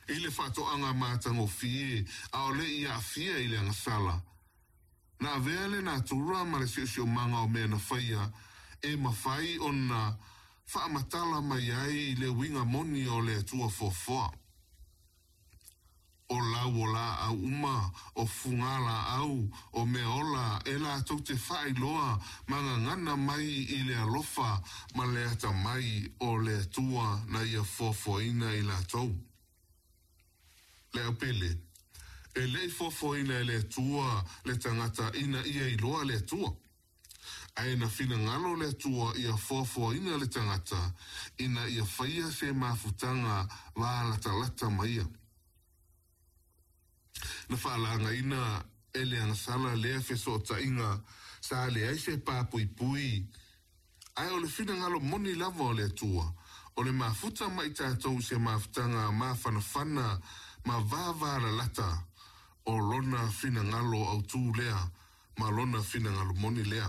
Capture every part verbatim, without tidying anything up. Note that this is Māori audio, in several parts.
I le whatoanga mātango fie, a o le i a fia i le angasala. Na veale na turua ma le sio manga o mea na whaia, e mawhai o na whaamatala mai ai i le winga moni o le tua fofoa. O lau o la au uma, o fungala au, o mea ola, e la tau te whai loa, manga ngana mai i le alofa, ma le ata mai o le tua na ia fofoina i la tau. Le au pele, e le fofoina i le tua, le tangata ina ia i loa le tua. Ai na fina ngalo le tua ia fofoina le tangata, ina ia whaia se mafutanga wa lata lata maia. Na whaalanga ina e le angasala lea feso ta inga sa le aise pa pui pui. Ai o le fina ngalo moni lava o le tua. O le mafuta mai tātou se mafutanga ma whanawhana ma vāvara lata. O lona fina ngalo au tū lea ma lona fina ngalo moni lea.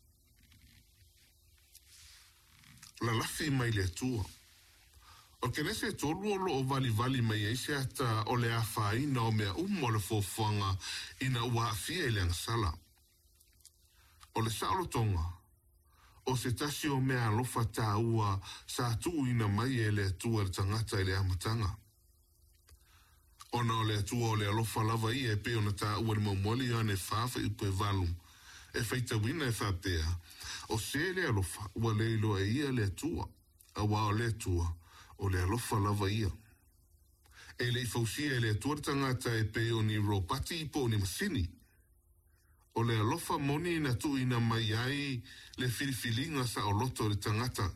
La lafi mai le tua. O ke nese tolu o lo o vali vali mai eise ata o le awhaina o mea umo le fofuanga ina ua afia i le angasala. O le saolo tonga, o se tasi o mea alofa tā ua sa tuu ina mai e le atua le tangata i le amatanga. Ona o le atua o le alofa lava i e pe ona tā ua le maumoli ane whaafa i pue valu. E whaita wina e whapea, o se le alofa ua leilo e ia le atua, a wa o le atua, o le alofa lava ia. E le ifausia e le atua tangata e pe o ni ropati i po ni masini. O le alofa moni na tu ina mai ai le filifilinga sa o loto le tangata.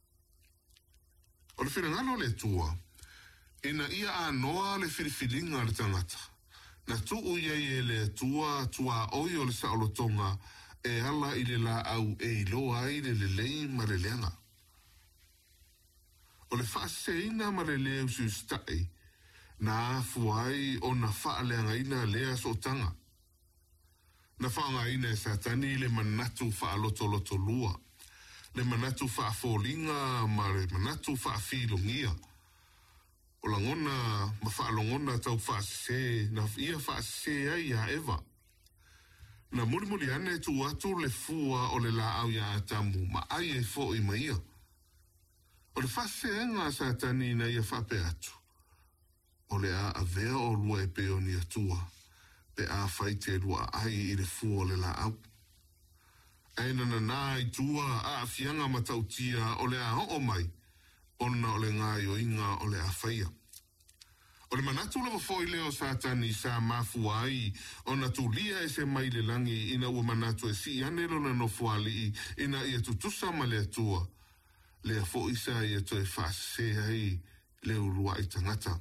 O le whirangano le tua, ina ia a noa le filifilinga le tangata. Na tu uiai e le tua tua oi o le sa o lotonga e ala i le la au e ilo ai le le lei ma le leanga. O le whaaseina ma le leo su stai, na afuai o na whaaleanga ina lea so tanga. Na whaanga ina e satani le manatu whaaloto loto lua, le manatu whaafolinga ma le manatu whaafilongia. O la ngona, ma whaalongona tau whaase, na ia whaase ai a Eva. Na muri muri ane tu atu le fua o le la au ya atamu, ma ai e fo i maia. O le whaaseenga satani na ia whape atu. O le a avea o lua e peo ni atua. Pe a whaite lua ai i le fua o le la au. Aina na nā i tua a fianga matautia o le a ho mai. Ona o le ngai o inga o le a whaia. O le manatu lava foi leo satani sa mafu ai. Ona tu lia e se mai le langi ina ua manatu e si anelo na no fuali ina ia tutusa ma le atua. Le a fo isa ia to e whaase ai le urua i tangata.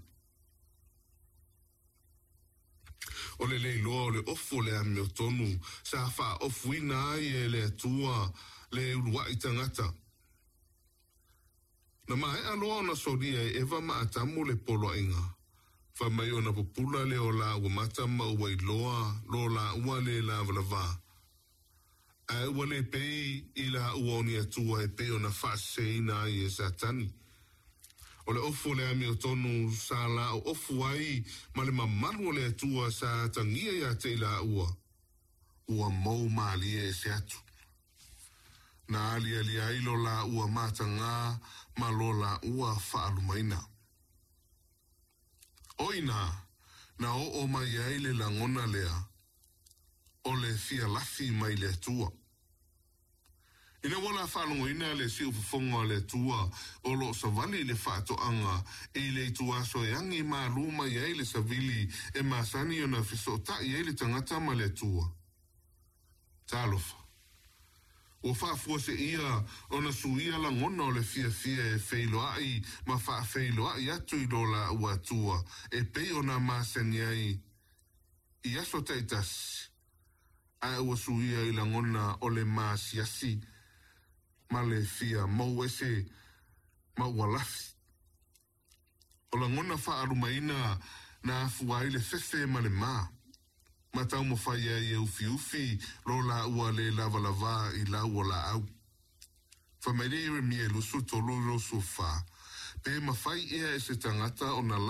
O le leiloa o le ofo le ame o tonu, sa wha ofu ina ai e le atua le urua i tangata. Na mai aloa na soria e ewa maatamu le polo inga. Wha mai o na popula le o la ua mata ma ua i loa, lo la ua le la valava. A ua le pei i la ua oni atua e pei o na whaase ina ai e satani. O le ofo le ame o tonu sa la o ofu ai ma le mamaru o le atua sa tangia ia te la ua. Ua mou maalia e se atu. Na ali ali ailo la ua mata ngā ma lo la ua whaalumaina. Oina, na o o mai aile la ngona lea. O le fia lafi mai le atua. Ina wala whalongo ina le si ufufonga le tua o lo savali le whaato anga e le tua so e angi ma luma i eile savili e masani o na fisota i eile tangata ma le tua. Talofa. O whaafua se ia o na suia la ngona o le fia fia e whailoai ma wha whailoai atu i lola ua tua e pei o na masani ai i aso taitasi. A ua suia i la ngona o le masiasi ma le fia mau ese ma ua lafi. O la ngona wha arumaina na afuai le fefe ma le maa. Ma tau mo whai ai e ufi ufi lo la ua le lava lava i la ua la au. Wha mai le ire mi e lusu tolu rosu wha. Pe ma whai ea e se tangata o na